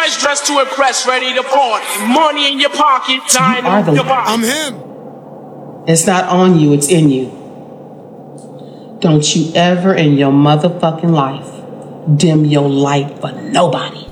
Always dressed to impress, ready to party. Money in your pocket, time on your body. I'm him. It's not on you, it's in you. Don't you ever in your motherfucking life dim your light for nobody.